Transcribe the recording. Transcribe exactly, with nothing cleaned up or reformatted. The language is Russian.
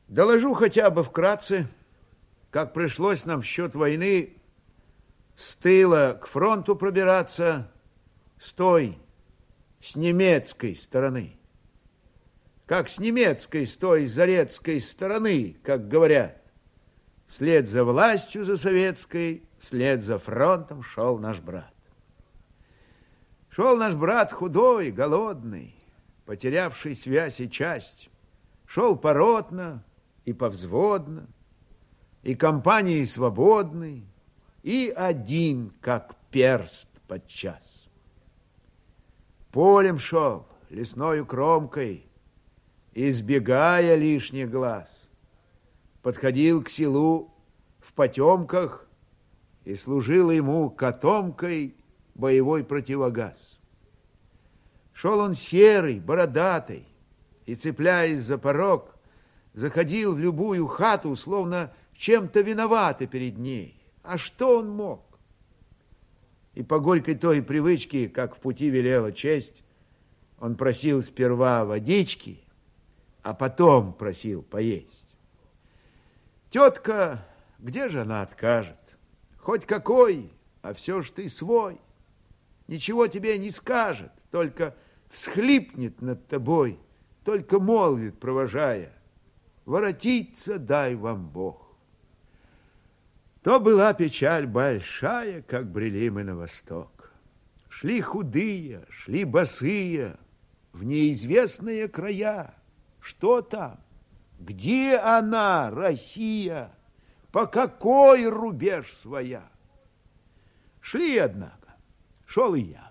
Доложу хотя бы вкратце, как пришлось нам в счет войны с тыла к фронту пробираться с той, с немецкой стороны. Как с немецкой, с той зарецкой стороны, как говорят. Вслед за властью, за советской, вслед за фронтом шел наш брат. Шел наш брат худой, голодный, потерявший связь и часть. Шел поротно и повзводно, и компанией свободной, и один, как перст подчас. Полем шел, лесною кромкой, избегая лишних глаз. Подходил к селу в потемках и служил ему котомкой боевой противогаз. Шел он серый, бородатый, и, цепляясь за порог, заходил в любую хату, словно чем-то виноватый перед ней. А что он мог? И по горькой той привычке, как в пути велела честь, он просил сперва водички, а потом просил поесть. Тетка, где же она откажет? Хоть какой, а все ж ты свой. Ничего тебе не скажет, только всхлипнет над тобой, только молвит, провожая: воротиться дай вам Бог. То была печаль большая, как брели мы на восток. Шли худые, шли босые в неизвестные края. Что там? Где она, Россия? По какой рубеж своя? Шли, однако, шел и я.